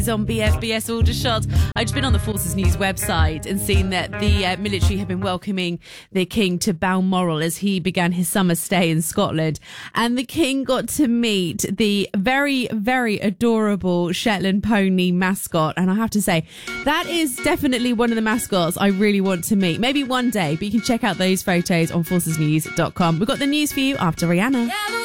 On BFBS Aldershot. I'd just been on the Forces News website and seen that the military have been welcoming the King to Balmoral as he began his summer stay in Scotland. And the King got to meet the very, very adorable Shetland pony mascot. And I have to say, that is definitely one of the mascots I really want to meet. Maybe one day, but you can check out those photos on forcesnews.com. We've got the news for you after Rihanna.